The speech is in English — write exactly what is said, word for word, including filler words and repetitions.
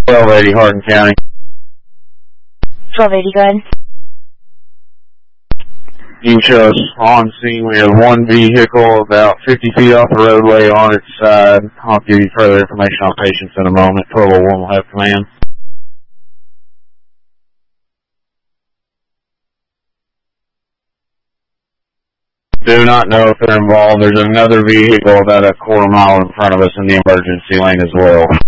twelve eighty Hardin County. twelve eighty, go ahead. You show us on scene. We have one vehicle about fifty feet off the roadway on its side. I'll give you further information on patients in a moment. twelve oh one will have command. Do not know if they're involved. There's another vehicle about a quarter mile in front of us in the emergency lane as well.